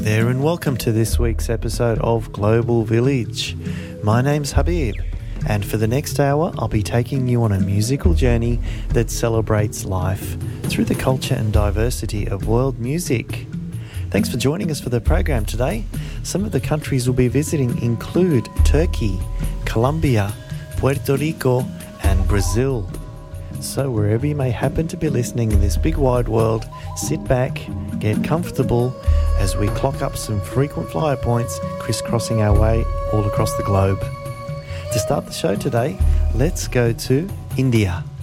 there and welcome to this week's episode of Global Village. My name's Habib, and for the next hour I'll be taking you on a musical journey that celebrates life through the culture and diversity of world music. Thanks for joining us for the program today. Some of the countries we'll be visiting include Turkey, Colombia, Puerto Rico and Brazil. So wherever you may happen to be listening in this big wide world, sit back, get comfortable as we clock up some frequent flyer points crisscrossing our way all across the globe. To start the show today, let's go to India.